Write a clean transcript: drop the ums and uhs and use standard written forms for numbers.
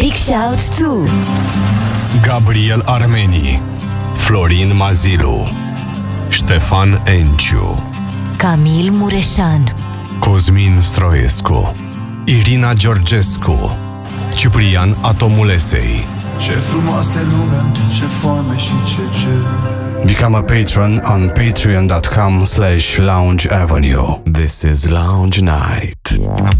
Big shout to Gabriel Armeni, Florin Mazilu, Ștefan Enciu, Camil Mureșan, Cosmin Stroescu, Irina Georgescu, Ciprian Atomulesei. Ce frumoasă lume, ce foame și ce cer. Become a patron on patreon.com/Lounge Avenue. This is Lounge Night.